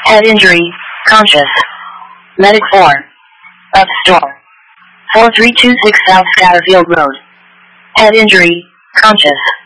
Head injury, conscious. Medic 4. Up store. 4326 South Scatterfield Road. Head injury, conscious.